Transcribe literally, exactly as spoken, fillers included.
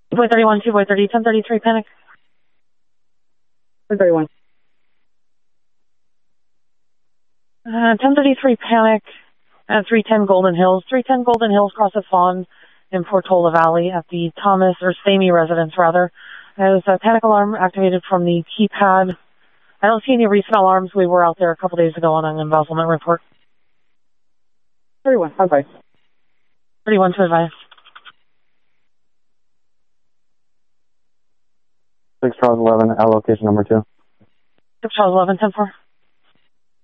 two boy thirty-one, two boy thirty, ten thirty-three, panic. ten thirty-one. Uh, ten thirty-three, panic at three ten Golden Hills. three ten Golden Hills, cross at Fawn in Portola Valley at the Thomas, or Samey residence, rather. As a panic alarm activated from the keypad. I don't see any recent alarms. We were out there a couple days ago on an embezzlement report. thirty-one, advice. thirty-one to advise. six Charles eleven, allocation number two. six Charles eleven, ten four.